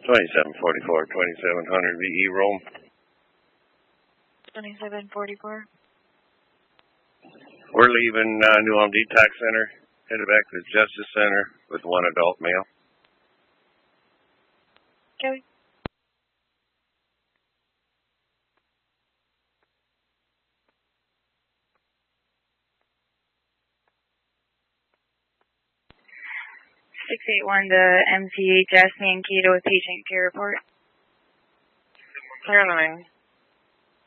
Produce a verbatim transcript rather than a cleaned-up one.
twenty-seven forty-four, twenty-seven hundred V E Rome. twenty-seven forty-four. We're leaving uh, New Ulm Detox Center, headed back to the Justice Center with one adult male. Okay. six eight one to M C H S Mankato with patient care report. Clear on the line.